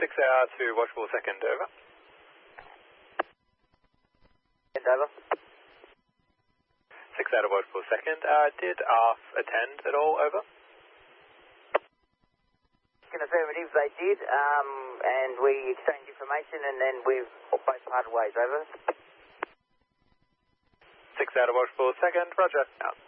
6 hour to watchable second, over. And over. 6 out of watchable second. Did ARF attend at all, over? An affirmative, they did, and we exchanged information and then we've both parted ways, over. 6 out of watchable second, roger, out.